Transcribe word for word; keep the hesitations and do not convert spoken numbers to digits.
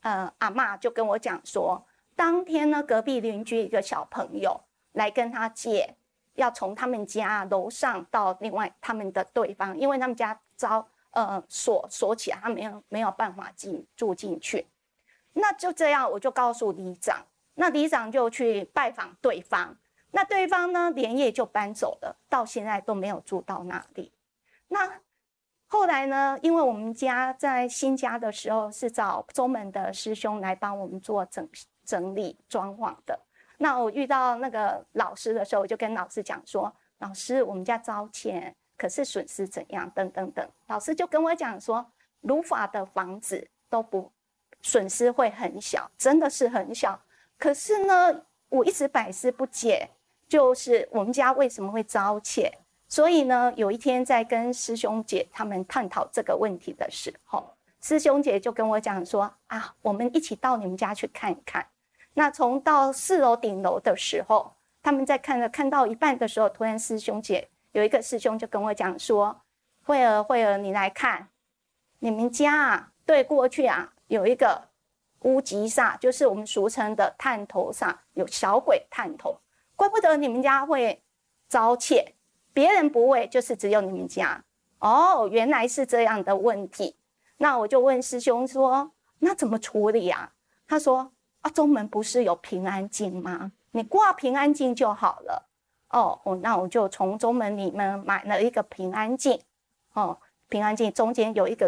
呃阿嬷就跟我讲说，当天呢隔壁邻居一个小朋友来跟他借，要从他们家楼上到另外他们的对方，因为他们家遭呃锁锁起来，他没有没有办法进住进去。那就这样，我就告诉里长，那里长就去拜访对方，那对方呢连夜就搬走了，到现在都没有住到那里。那后来呢，因为我们家在新家的时候是找中门的师兄来帮我们做整整理装潢的。那我遇到那个老师的时候，我就跟老师讲说，老师我们家遭窃，可是损失怎样等等等。老师就跟我讲说，如法的房子都不损失会很小，真的是很小。可是呢，我一直百思不解，就是我们家为什么会遭窃。所以呢，有一天在跟师兄姐他们探讨这个问题的时候，师兄姐就跟我讲说啊，我们一起到你们家去看一看。那从到四楼顶楼的时候，他们在看了看到一半的时候，突然师兄姐有一个师兄就跟我讲说，慧儿慧儿你来看，你们家啊对过去啊有一个屋脊煞，就是我们俗称的探头煞，有小鬼探头，怪不得你们家会遭窃。别人不会，就是只有你们家。哦，原来是这样的问题。那我就问师兄说，那怎么处理啊？他说啊，中门不是有平安镜吗？你挂平安镜就好了。哦，那我就从中门里面买了一个平安镜。哦，平安镜中间有一个